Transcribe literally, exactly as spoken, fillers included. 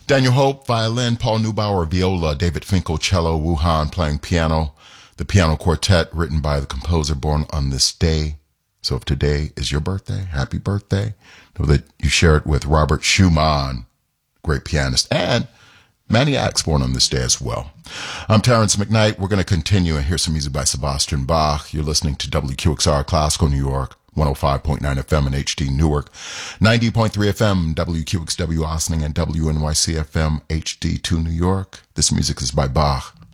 Daniel Hope, violin. Paul Neubauer, viola. David Finkel, cello. Wu Han playing piano. The piano quartet written by the composer born on this day. So if today is your birthday, happy birthday. Know that you share it with Robert Schumann, great pianist, and Manny Axe born on this day as well. I'm Terrence McKnight. We're going to continue and hear some music by Sebastian Bach. You're listening to W Q X R Classical New York, one oh five point nine F M in H D Newark, ninety point three F M W Q X W Ossining, and W N Y C F M H D two New York. This music is by Bach.